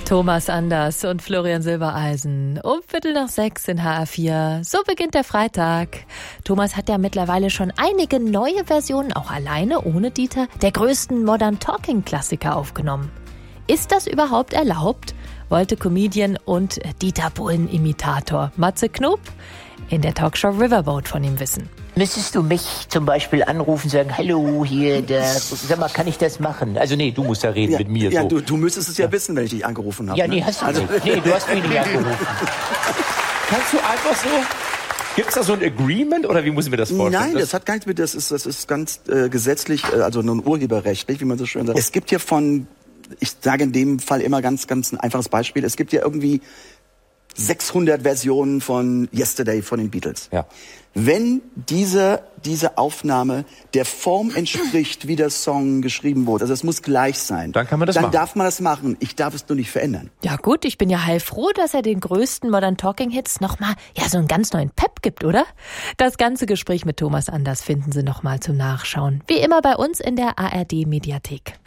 Thomas Anders und Florian Silbereisen um 5:45 in HR4. So beginnt der Freitag. Thomas hat ja mittlerweile schon einige neue Versionen, auch alleine, ohne Dieter, der größten Modern Talking Klassiker aufgenommen. Ist das überhaupt erlaubt? Wollte Comedian und Dieter Bohlen-Imitator Matze Knob in der Talkshow Riverboat von ihm wissen. Müsstest du mich zum Beispiel anrufen, sagen, hallo, hier, sag mal, kann ich das machen? Also nee, du musst ja reden mit mir. Ja, so. du müsstest es ja wissen, wenn ich dich angerufen habe. Ja, nee, hast du nicht. Nee, du hast mich nicht angerufen. Kannst du einfach so... Gibt's da so ein Agreement oder wie muss ich mir das vorstellen? Nein, das hat gar nichts mit, das ist ganz gesetzlich, also nun urheberrechtlich, wie man so schön sagt. Es gibt hier ich sage in dem Fall immer ganz ein einfaches Beispiel, es gibt ja irgendwie 600 Versionen von Yesterday von den Beatles. Ja. Wenn diese Aufnahme der Form entspricht, wie der Song geschrieben wurde, also es muss gleich sein, dann kann man das machen. Dann darf man das machen. Ich darf es nur nicht verändern. Ja gut, ich bin ja heilfroh, dass er den größten Modern Talking Hits nochmal, so einen ganz neuen Pep gibt, oder? Das ganze Gespräch mit Thomas Anders finden Sie nochmal zum Nachschauen. Wie immer bei uns in der ARD Mediathek.